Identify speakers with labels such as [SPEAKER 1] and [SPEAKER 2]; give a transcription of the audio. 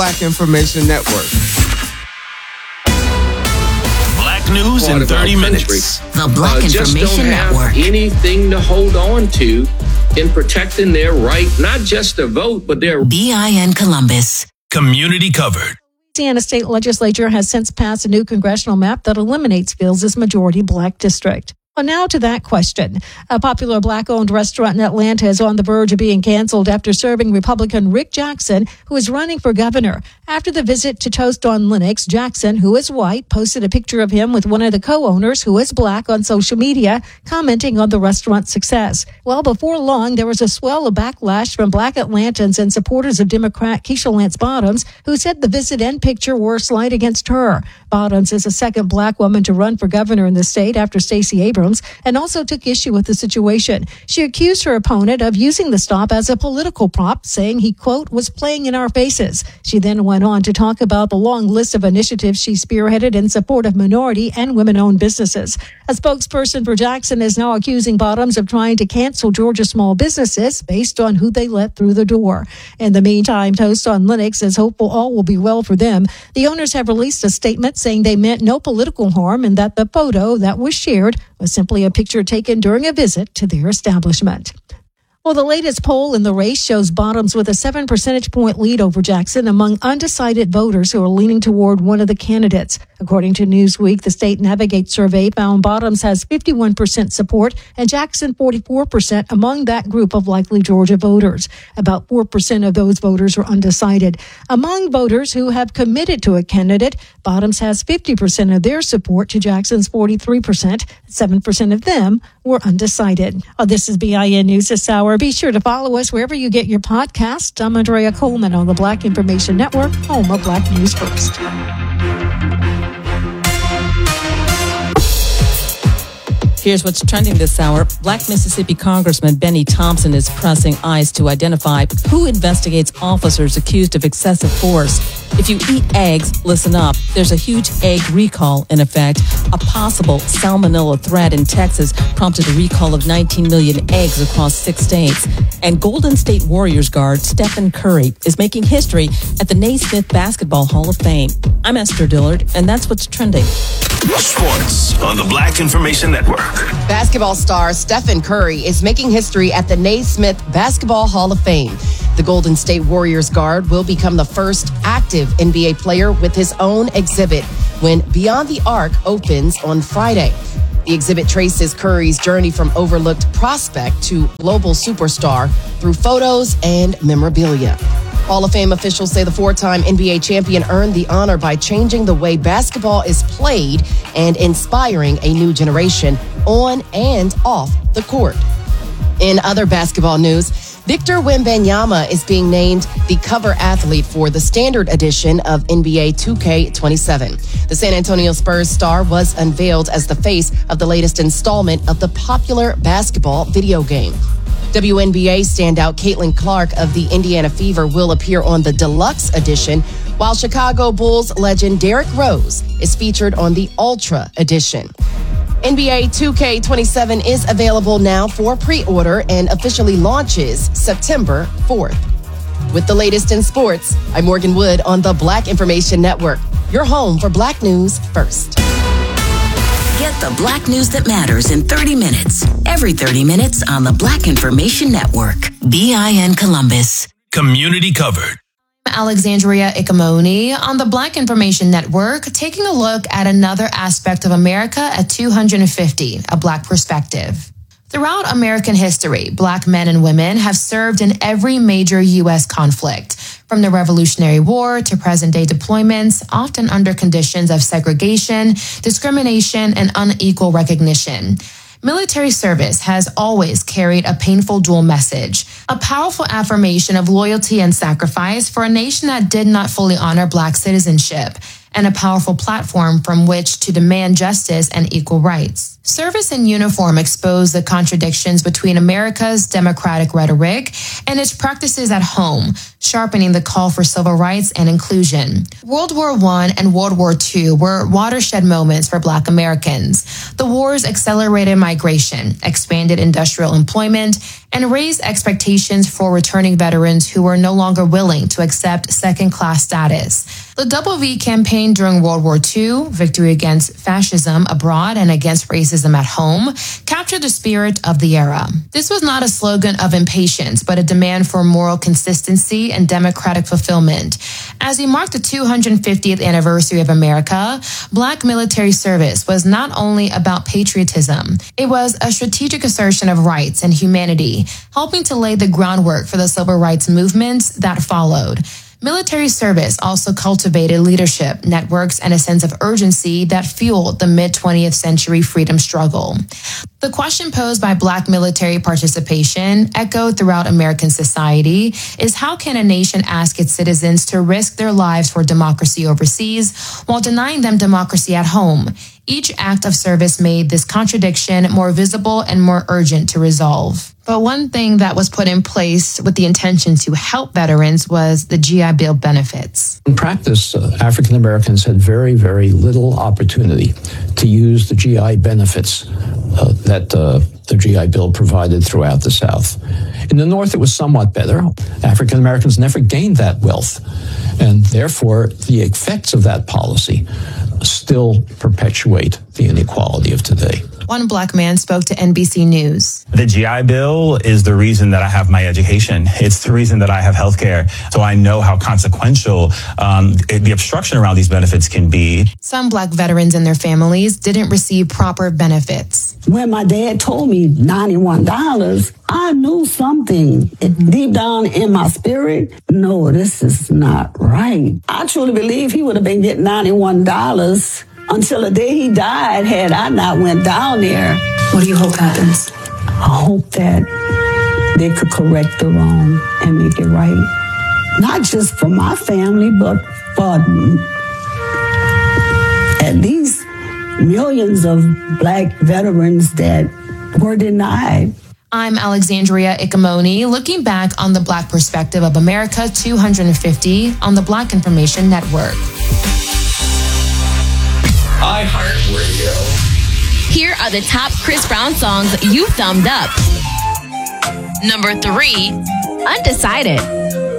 [SPEAKER 1] Black Information Network.
[SPEAKER 2] Black news in 30 minutes.
[SPEAKER 3] The Black Information Network.
[SPEAKER 4] Anything to hold on to in protecting their right, not just to vote, but their
[SPEAKER 3] BIN Columbus.
[SPEAKER 2] Community covered.
[SPEAKER 5] Louisiana State Legislature has since passed a new congressional map that eliminates Fields' majority black district. Well, now to that question. A popular black-owned restaurant in Atlanta is on the verge of being canceled after serving Republican Rick Jackson, who is running for governor. After the visit to Toast on Linux, Jackson, who is white, posted a picture of him with one of the co-owners, who is black, on social media, commenting on the restaurant's success. Well, before long, there was a swell of backlash from black Atlantans and supporters of Democrat Keisha Lance Bottoms, who said the visit and picture were a slight against her. Bottoms is the second black woman to run for governor in the state after Stacey Abrams, and also took issue with the situation. She accused her opponent of using the stop as a political prop, saying he, quote, was playing in our faces. She then went on to talk about the long list of initiatives she spearheaded in support of minority and women-owned businesses. A spokesperson for Jackson is now accusing Bottoms of trying to cancel Georgia small businesses based on who they let through the door. In the meantime, Toast on Linux is hopeful all will be well for them. The owners have released a statement saying they meant no political harm and that the photo that was shared was simply a picture taken during a visit to their establishment. Well, the latest poll in the race shows Bottoms with a 7 percentage point lead over Jackson among undecided voters who are leaning toward one of the candidates. According to Newsweek, the State Navigate survey found Bottoms has 51% support and Jackson 44% among that group of likely Georgia voters. About 4% of those voters are undecided. Among voters who have committed to a candidate, Bottoms has 50% of their support to Jackson's 43%. 7% of them were undecided. This is BIN News this hour. Be sure to follow us wherever you get your podcast. I'm Andrea Coleman on the Black Information Network, home of Black News First.
[SPEAKER 6] Here's what's trending this hour. Black Mississippi Congressman Benny Thompson is pressing ICE to identify who investigates officers accused of excessive force. If you eat eggs, listen up. There's a huge egg recall in effect. A possible salmonella threat in Texas prompted a recall of 19 million eggs across 6 states. And Golden State Warriors guard Stephen Curry is making history at the Naismith Basketball Hall of Fame. I'm Esther Dillard, and that's what's trending.
[SPEAKER 2] Sports on the Black Information Network.
[SPEAKER 7] Basketball star Stephen Curry is making history at the Naismith Basketball Hall of Fame. The Golden State Warriors guard will become the first active NBA player with his own exhibit when Beyond the Arc opens on Friday. The exhibit traces Curry's journey from overlooked prospect to global superstar through photos and memorabilia. Hall of Fame officials say the 4-time NBA champion earned the honor by changing the way basketball is played and inspiring a new generation on and off the court. In other basketball news, Victor Wembanyama is being named the cover athlete for the standard edition of NBA 2K27. The San Antonio Spurs star was unveiled as the face of the latest installment of the popular basketball video game. WNBA standout Caitlin Clark of the Indiana Fever will appear on the deluxe edition, while Chicago Bulls legend Derrick Rose is featured on the Ultra edition. NBA 2K27 is available now for pre-order and officially launches September 4th. With the latest in sports, I'm Morgan Wood on the Black Information Network, your home for Black News First.
[SPEAKER 3] Get the Black news that matters in 30 minutes. Every 30 minutes on the Black Information Network. BIN Columbus.
[SPEAKER 2] Community covered.
[SPEAKER 8] Alexandria Ikamoni on the Black Information Network, taking a look at another aspect of America at 250, a Black perspective. Throughout American history, Black men and women have served in every major U.S. conflict, from the Revolutionary War to present-day deployments, often under conditions of segregation, discrimination, and unequal recognition. Military service has always carried a painful dual message, a powerful affirmation of loyalty and sacrifice for a nation that did not fully honor Black citizenship, and a powerful platform from which to demand justice and equal rights. Service in uniform exposed the contradictions between America's democratic rhetoric and its practices at home, sharpening the call for civil rights and inclusion. World War I and World War II were watershed moments for Black Americans. The wars accelerated migration, expanded industrial employment, and raised expectations for returning veterans who were no longer willing to accept second-class status. The Double V campaign during World War II, victory against fascism abroad and against racism at home, captured the spirit of the era. This was not a slogan of impatience, but a demand for moral consistency and democratic fulfillment. As we mark the 250th anniversary of America, Black military service was not only about patriotism, it was a strategic assertion of rights and humanity, helping to lay the groundwork for the civil rights movements that followed. Military service also cultivated leadership, networks, and a sense of urgency that fueled the mid-20th century freedom struggle. The question posed by Black military participation, echoed throughout American society, is how can a nation ask its citizens to risk their lives for democracy overseas while denying them democracy at home? Each act of service made this contradiction more visible and more urgent to resolve. But one thing that was put in place with the intention to help veterans was the GI Bill benefits.
[SPEAKER 1] In practice, African Americans had very, very little opportunity to use the GI benefits that the GI Bill provided throughout the South. In the North, it was somewhat better. African Americans never gained that wealth, and therefore the effects of that policy still perpetuate the inequality of today.
[SPEAKER 8] One Black man spoke to NBC News.
[SPEAKER 9] The GI Bill is the reason that I have my education. It's the reason that I have health care. So I know how consequential the obstruction around these benefits can be.
[SPEAKER 8] Some Black veterans and their families didn't receive proper benefits.
[SPEAKER 10] When my dad told me $91, I knew something deep down in my spirit. No, this is not right. I truly believe he would have been getting $91 until the day he died had I not went down there.
[SPEAKER 11] What do you hope happens?
[SPEAKER 10] I hope that they could correct the wrong and make it right. Not just for my family, but for at least millions of Black veterans that were denied.
[SPEAKER 8] I'm Alexandria Ikamoni, looking back on the Black perspective of America 250 on the Black Information Network.
[SPEAKER 2] iHeartRadio.
[SPEAKER 12] Here are the top Chris Brown songs you thumbed up. Number 3, Undecided.